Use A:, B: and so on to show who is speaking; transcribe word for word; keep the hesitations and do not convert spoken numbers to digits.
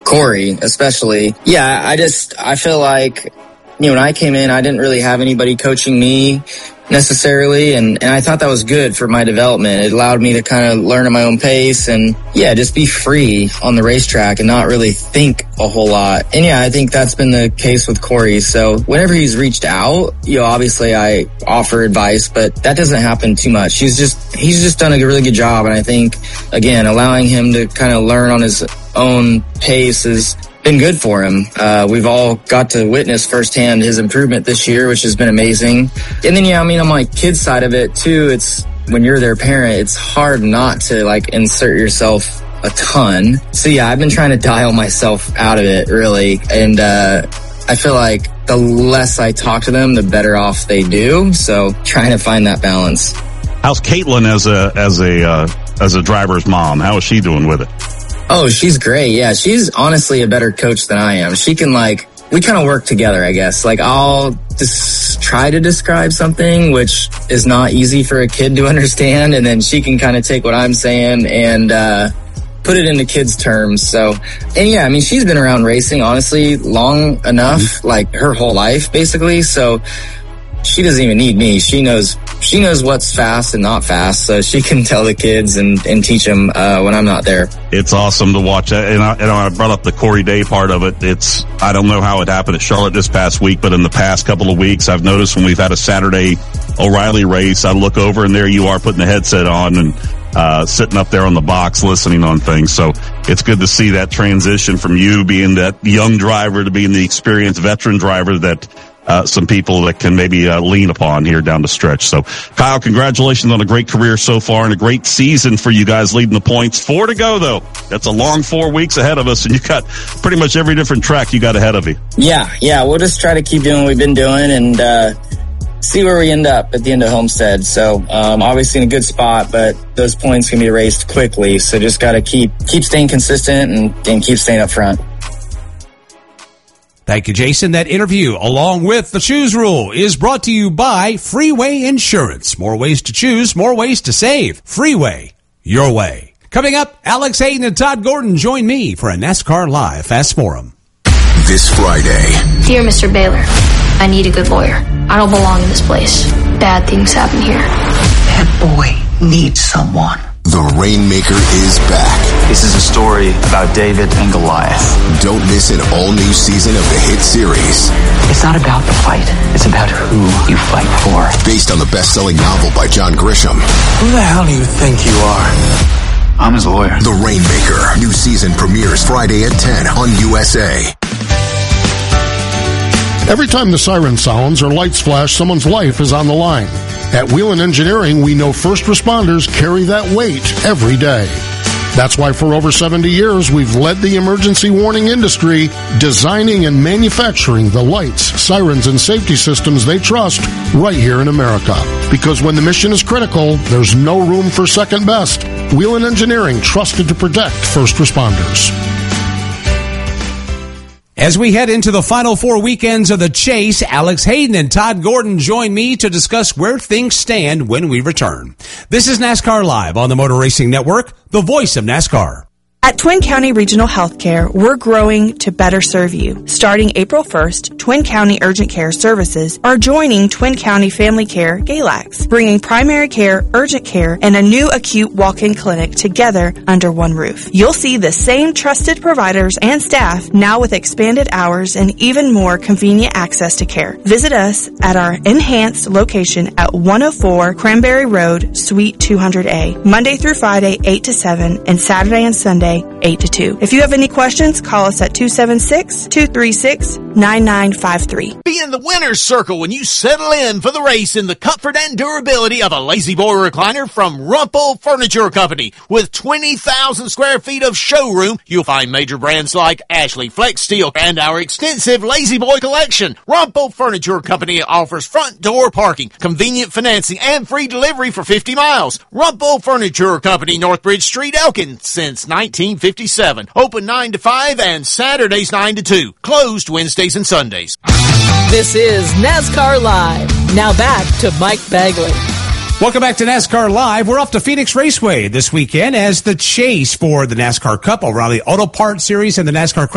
A: Corey, especially. Yeah, I just, I feel like, you know, when I came in, I didn't really have anybody coaching me necessarily, and, and I thought that was good for my development. It allowed me to kind of learn at my own pace and, yeah, just be free on the racetrack and not really think a whole lot. And, yeah, I think that's been the case with Corey. So whenever he's reached out, you know, obviously I offer advice, but that doesn't happen too much. He's just, he's just done a really good job, and I think, again, allowing him to kind of learn on his own pace is been good for him. Uh, we've all got to witness firsthand his improvement this year, which has been amazing. And then, yeah, I mean, on my kids' side of it too, it's when you're their parent, it's hard not to like insert yourself a ton. So yeah, I've been trying to dial myself out of it really. And, uh, I feel like the less I talk to them, the better off they do. So trying to find that balance.
B: How's Caitlin as a, as a, uh, as a driver's mom? How is she doing with it?
A: Oh, she's great. Yeah, she's honestly a better coach than I am. She can like, we kind of work together, I guess. Like I'll just try to describe something, which is not easy for a kid to understand. And then she can kind of take what I'm saying and, uh, put it into kids' terms. So, and yeah, I mean, she's been around racing, honestly, long enough, mm-hmm. like her whole life, basically. So she doesn't even need me. She knows, she knows what's fast and not fast. So she can tell the kids and, and teach them, uh, when I'm not there.
B: It's awesome to watch. And I, and I brought up the Corey Day part of it. It's, I don't know how it happened at Charlotte this past week, but in the past couple of weeks, I've noticed when we've had a Saturday O'Reilly race, I look over and there you are putting the headset on and, uh, sitting up there on the box listening on things. So it's good to see that transition from you being that young driver to being the experienced veteran driver that, Uh, some people that can maybe uh, lean upon here down the stretch. So, Kyle, congratulations on a great career so far and a great season for you guys leading the points. Four to go, though. That's a long four weeks ahead of us, and you got pretty much every different track you got ahead of you.
A: Yeah, yeah, we'll just try to keep doing what we've been doing and uh, see where we end up at the end of Homestead. So, um, obviously in a good spot, but those points can be erased quickly. So just got to keep keep staying consistent and, and keep staying up front.
C: Thank you, Jason. That interview, along with the Choose Rule, is brought to you by Freeway Insurance. More ways to choose, more ways to save. Freeway, your way. Coming up, Alex Hayden and Todd Gordon join me for a NASCAR Live Fast Forum.
D: This Friday.
E: Dear Mister Baylor, I need a good lawyer. I don't belong in this place. Bad things happen here.
F: That boy needs someone.
D: The Rainmaker is back.
G: This is a story about David and Goliath.
D: Don't miss an all-new season of the hit series.
F: It's not about the fight. It's about who you fight for.
D: Based on the best-selling novel by John Grisham.
G: Who the hell do you think you are? I'm his lawyer.
D: The Rainmaker. New season premieres Friday at ten on U S A.
H: Every time the siren sounds or lights flash, someone's life is on the line. At Wheelan Engineering, we know first responders carry that weight every day. That's why for over seventy years, we've led the emergency warning industry, designing and manufacturing the lights, sirens, and safety systems they trust right here in America. Because when the mission is critical, there's no room for second best. Wheelan Engineering, trusted to protect first responders.
C: As we head into the final four weekends of the chase, Alex Hayden and Todd Gordon join me to discuss where things stand when we return. This is NASCAR Live on the Motor Racing Network, the voice of NASCAR.
I: At Twin County Regional Healthcare, we're growing to better serve you. Starting April first, Twin County Urgent Care Services are joining Twin County Family Care Galax, bringing primary care, urgent care, and a new acute walk-in clinic together under one roof. You'll see the same trusted providers and staff now with expanded hours and even more convenient access to care. Visit us at our enhanced location at one oh four Cranberry Road, Suite two hundred A, Monday through Friday, eight to seven, and Saturday and Sunday, eight to two. If you have any questions, call us at two seven six, two three six, nine nine five three.
J: Be in the winner's circle when you settle in for the race in the comfort and durability of a Lazy Boy recliner from Rumpel Furniture Company. With twenty thousand square feet of showroom, you'll find major brands like Ashley Flex Steel and our extensive Lazy Boy collection. Rumpel Furniture Company offers front door parking, convenient financing, and free delivery for fifty miles. Rumpel Furniture Company, Northbridge Street, Elkin, since nineteen fifty-seven. Open nine to five and Saturdays nine to two. Closed Wednesdays and Sundays.
K: This is NASCAR Live. Now back to Mike Bagley.
C: Welcome back to NASCAR Live. We're off to Phoenix Raceway this weekend as the chase for the NASCAR Cup, O'Reilly Auto Parts Series, and the NASCAR